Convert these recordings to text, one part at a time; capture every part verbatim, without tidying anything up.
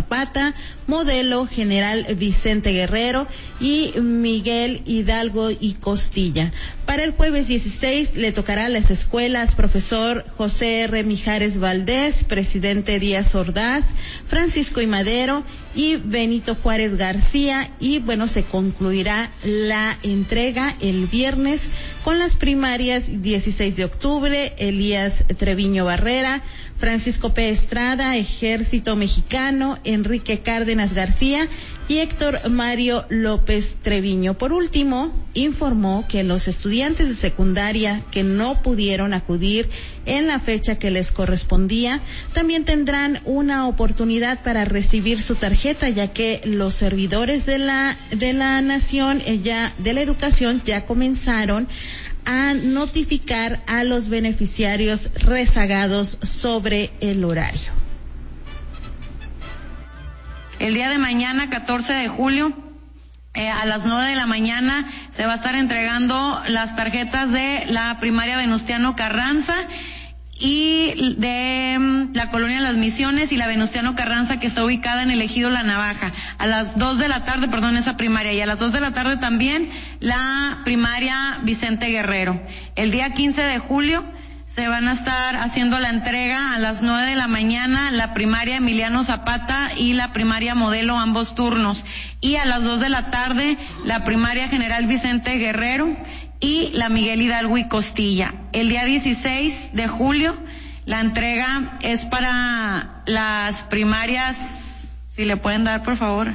Zapata, Modelo, General Vicente Guerrero y Miguel Hidalgo y Costilla. Para el jueves dieciséis le tocará a las escuelas profesor José R. Mijares Valdés, Presidente Díaz Ordaz, Francisco I. Madero y Benito Juárez García, y bueno, se concluirá la entrega el viernes con las primarias dieciséis de octubre, Elías Treviño Barrera, Francisco P. Estrada, Ejército Mexicano, Enrique Cárdenas García y Héctor Mario López Treviño. Por último, informó que los estudiantes de secundaria que no pudieron acudir en la fecha que les correspondía también tendrán una oportunidad para recibir su tarjeta, ya que los servidores de la de la nación eh, ya de la educación ya comenzaron a notificar a los beneficiarios rezagados sobre el horario. El día de mañana, catorce de julio, eh, a las nueve de la mañana, se va a estar entregando las tarjetas de la primaria Venustiano Carranza y de um, la colonia Las Misiones y la Venustiano Carranza, que está ubicada en el ejido La Navaja. A las dos de la tarde, perdón, esa primaria, y a las dos de la tarde también la primaria Vicente Guerrero. El día quince de julio se van a estar haciendo la entrega a las nueve de la mañana, la primaria Emiliano Zapata y la primaria Modelo, ambos turnos. Y a las dos de la tarde, la primaria General Vicente Guerrero y la Miguel Hidalgo y Costilla. El día dieciséis de julio, la entrega es para las primarias, si le pueden dar por favor,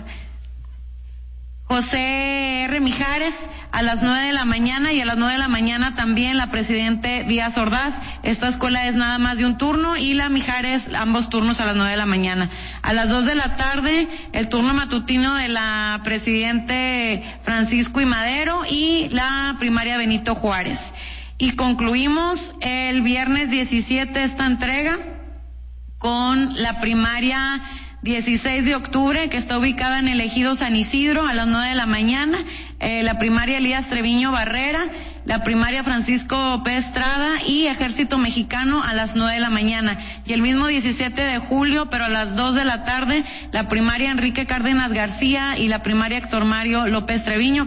José R. Mijares, a las nueve de la mañana, y a las nueve de la mañana también la Presidente Díaz Ordaz. Esta escuela es nada más de un turno, y la Mijares ambos turnos a las nueve de la mañana. A las dos de la tarde el turno matutino de la Presidente Francisco I. Madero y la primaria Benito Juárez. Y concluimos el viernes diecisiete esta entrega con la primaria dieciséis de octubre, que está ubicada en el ejido San Isidro, a las nueve de la mañana, eh, la primaria Elías Treviño Barrera, la primaria Francisco P. Estrada y Ejército Mexicano a las nueve de la mañana. Y el mismo diecisiete de julio, pero a las dos de la tarde, la primaria Enrique Cárdenas García y la primaria Héctor Mario López Treviño.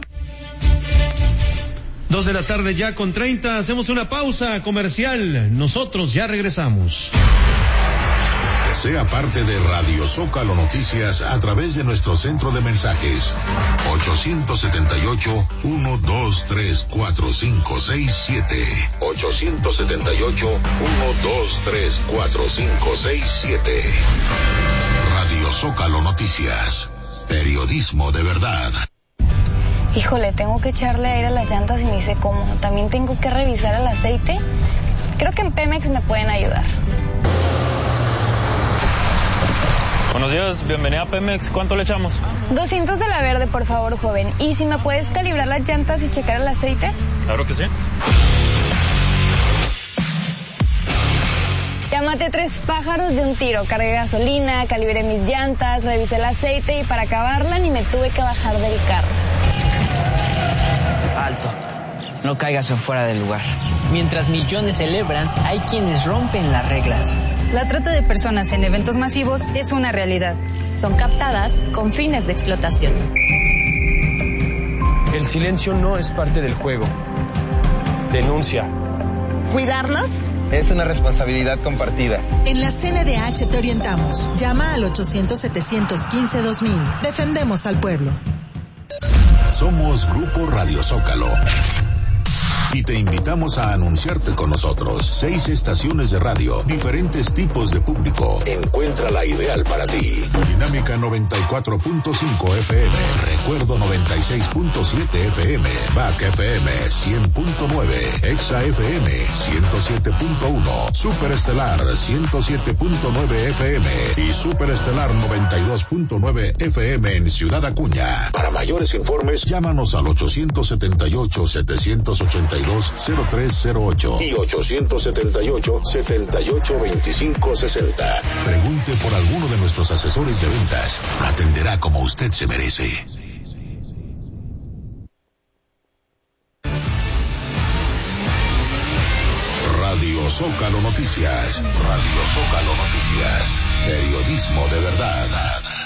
Dos de la tarde ya con treinta, hacemos una pausa comercial. Nosotros ya regresamos. Sea parte de Radio Zócalo Noticias a través de nuestro centro de mensajes ochocientos setenta y ocho, uno dos tres, cuatro cinco seis siete, ochocientos setenta y ocho, uno dos tres, cuatro cinco seis siete. Radio Zócalo Noticias, periodismo de verdad. Híjole, tengo que echarle aire a las llantas y ni sé cómo. También tengo que revisar el aceite. Creo que en Pemex me pueden ayudar. Buenos días, bienvenida a Pemex. ¿Cuánto le echamos? doscientos de la verde, por favor, joven. ¿Y si me puedes calibrar las llantas y checar el aceite? Claro que sí. Ya maté tres pájaros de un tiro. Cargué gasolina, calibré mis llantas, revisé el aceite y para acabarla ni me tuve que bajar del carro. Alto. No caigas en fuera del lugar. Mientras millones celebran, hay quienes rompen las reglas. La trata de personas en eventos masivos es una realidad. Son captadas con fines de explotación. El silencio no es parte del juego. Denuncia. ¿Cuidarnos? Es una responsabilidad compartida. En la C N D H te orientamos. Llama al ochocientos, setecientos quince, dos mil. Defendemos al pueblo. Somos Grupo Radio Zócalo y te invitamos a anunciarte con nosotros. Seis estaciones de radio, diferentes tipos de público. Encuentra la ideal para ti. Dinámica noventa y cuatro punto cinco F M, Recuerdo noventa y seis punto siete F M, B A C F M cien punto nueve, Exa F M ciento siete punto uno, Superestelar ciento siete punto nueve F M y Superestelar noventa y dos punto nueve F M en Ciudad Acuña. Para mayores informes, llámanos al ochocientos setenta y ocho, setecientos ochenta y dos, cero tres cero ocho y ochocientos setenta y ocho, setenta y ocho, veinticinco sesenta. Pregunte por alguno de nuestros asesores de ventas. Atenderá como usted se merece. Radio Zócalo Noticias. Radio Zócalo Noticias. Periodismo de verdad.